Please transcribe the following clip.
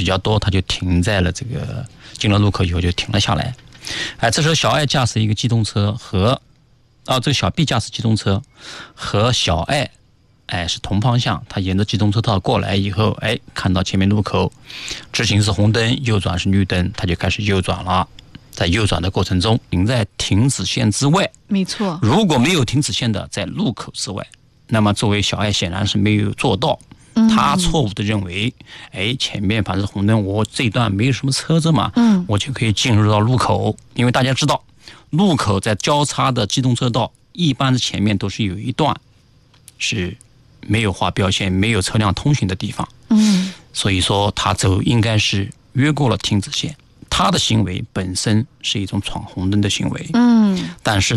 较多，他就停在了这个进了路口以后就停了下来。这时候小爱驾驶一个机动车和这个小 B 驾驶机动车和小爱是同方向，他沿着机动车道过来以后，看到前面路口直行是红灯，右转是绿灯，他就开始右转了。在右转的过程中，停在停止线之外， 没错。 如果没有停止线的在路口之外，那么作为小爱显然是没有做到，他错误的认为，前面反正是红灯，我这一段没有什么车子嘛，我就可以进入到路口。因为大家知道，路口在交叉的机动车道，一般的前面都是有一段是没有画标线、没有车辆通行的地方。所以说他应该是越过了停止线。他的行为本身是一种闯红灯的行为，但是